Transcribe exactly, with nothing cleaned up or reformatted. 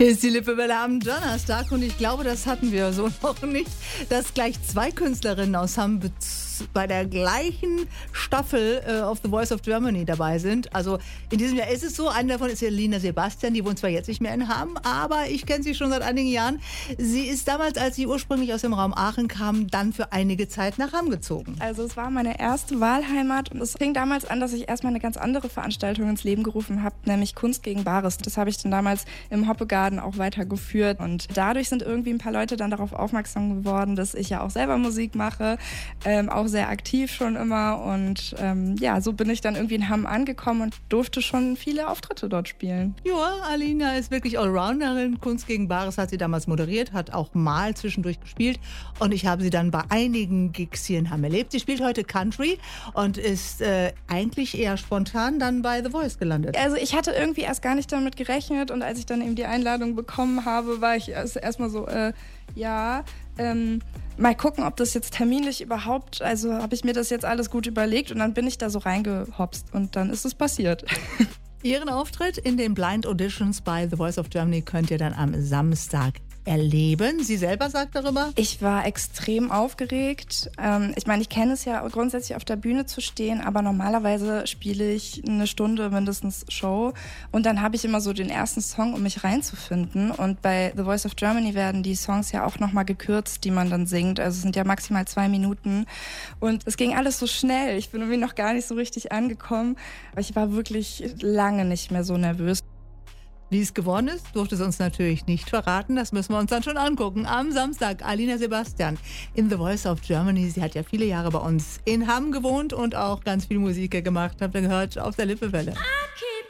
Hier ist die Lippewelle am Donnerstag und ich glaube, das hatten wir so noch nicht, dass gleich zwei Künstlerinnen aus Hamm bei der gleichen Staffel äh, of The Voice of Germany dabei sind. Also in diesem Jahr ist es so, eine davon ist Elina Sebastian, die wohnt zwar jetzt nicht mehr in Hamm, aber ich kenne sie schon seit einigen Jahren. Sie ist damals, als sie ursprünglich aus dem Raum Aachen kam, dann für einige Zeit nach Hamm gezogen. Also es war meine erste Wahlheimat und es fing damals an, dass ich erstmal eine ganz andere Veranstaltung ins Leben gerufen habe, nämlich Kunst gegen Bares. Das habe ich dann damals im Hoppegarden auch weitergeführt und dadurch sind irgendwie ein paar Leute dann darauf aufmerksam geworden, dass ich ja auch selber Musik mache, ähm, auch sehr aktiv schon immer und ähm, ja, so bin ich dann irgendwie in Hamm angekommen und durfte schon viele Auftritte dort spielen. Ja, Alina ist wirklich Allrounderin. Kunst gegen Bares hat sie damals moderiert, hat auch mal zwischendurch gespielt und ich habe sie dann bei einigen Gigs hier in Hamm erlebt. Sie spielt heute Country und ist äh, eigentlich eher spontan dann bei The Voice gelandet. Also ich hatte irgendwie erst gar nicht damit gerechnet und als ich dann eben die Einladung bekommen habe, war ich erst erstmal so, äh, ja, ähm, mal gucken, ob das jetzt terminlich überhaupt, also habe ich mir das jetzt alles gut überlegt und dann bin ich da so reingehopst und dann ist es passiert. Ihren Auftritt in den Blind Auditions bei The Voice of Germany könnt ihr dann am Samstag erleben. Sie selber sagt darüber? Ich war extrem aufgeregt. Ähm, ich meine, ich kenne es ja grundsätzlich auf der Bühne zu stehen, aber normalerweise spiele ich eine Stunde mindestens Show und dann habe ich immer so den ersten Song, um mich reinzufinden und bei The Voice of Germany werden die Songs ja auch nochmal gekürzt, die man dann singt. Also es sind ja maximal zwei Minuten und es ging alles so schnell. Ich bin irgendwie noch gar nicht so richtig angekommen, aber ich war wirklich lange nicht mehr so nervös. Wie es geworden ist, durfte es uns natürlich nicht verraten. Das müssen wir uns dann schon angucken. Am Samstag, Alina Sebastian in The Voice of Germany. Sie hat ja viele Jahre bei uns in Hamm gewohnt und auch ganz viel Musik gemacht. Habt ihr gehört auf der Lippewelle. Okay.